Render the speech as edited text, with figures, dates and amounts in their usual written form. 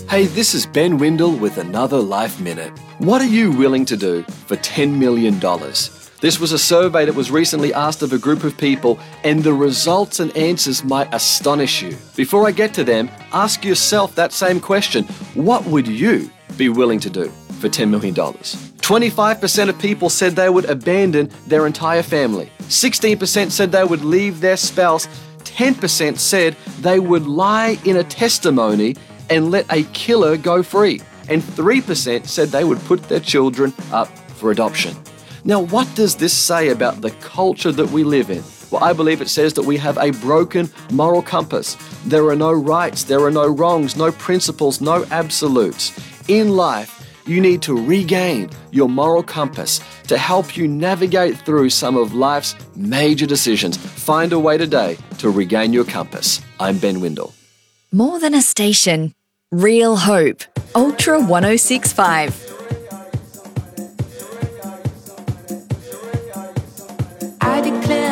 Hey, this is Ben Windle with another Life Minute. What are you willing to do for $10 million? This was a survey that was recently asked of a group of people, and the results and answers might astonish you. Before I get to them, ask yourself that same question. What would you be willing to do for $10 million? 25% of people said they would abandon their entire family. 16% said they would leave their spouse. 10% said they would lie in a testimony and let a killer go free. And 3% said they would put their children up for adoption. Now, what does this say about the culture that we live in? Well, I believe it says that we have a broken moral compass. There are no rights, there are no wrongs, no principles, no absolutes. In life, you need to regain your moral compass to help you navigate through some of life's major decisions. Find a way today to regain your compass. I'm Ben Windle. More than a station. Real hope. Ultra 1065. I declare